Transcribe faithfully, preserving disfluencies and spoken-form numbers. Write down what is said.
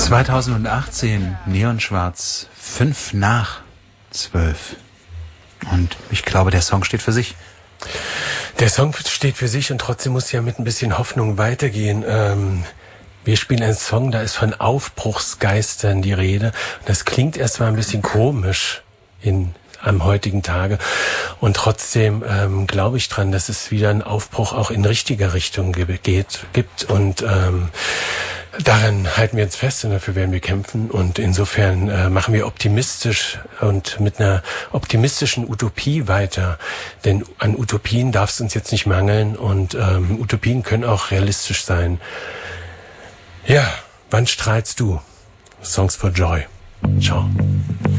zweitausendachtzehn, Neonschwarz, fünf nach zwölf. Und ich glaube, der Song steht für sich. Der Song steht für sich und trotzdem muss ja mit ein bisschen Hoffnung weitergehen. Ähm, wir spielen einen Song, da ist von Aufbruchsgeistern die Rede. Das klingt erstmal ein bisschen komisch in am heutigen Tage. Und trotzdem ähm, glaube ich dran, dass es wieder einen Aufbruch auch in richtiger Richtung ge- geht, gibt. Und ähm, daran halten wir uns fest und dafür werden wir kämpfen. Und insofern äh, machen wir optimistisch und mit einer optimistischen Utopie weiter. Denn an Utopien darf es uns jetzt nicht mangeln. Und ähm, Utopien können auch realistisch sein. Ja, wann strahlst du? Songs for Joy. Ciao.